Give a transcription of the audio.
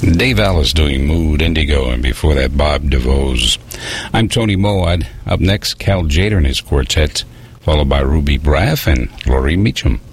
Dave Ellis doing Mood Indigo, and before that, Bob DeVos. I'm Tony Moad. Up next, Cal Tjader and his quartet, followed by Ruby Braff and Laurie Meacham.